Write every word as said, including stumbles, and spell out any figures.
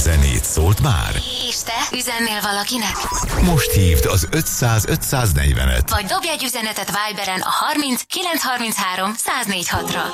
zenét szólt már? És te üzennél valakinek? Most hívd az ötszáz ötszáznegyvenet. Vagy dobj egy üzenetet Viberen a harminc kilencszázharminchárom száznégy hatra.